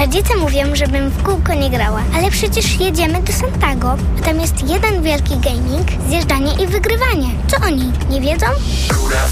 Rodzice mówią, żebym w kółko nie grała, ale przecież jedziemy do Santago, a tam jest jeden wielki gaming, zjeżdżanie i wygrywanie. Co oni nie wiedzą?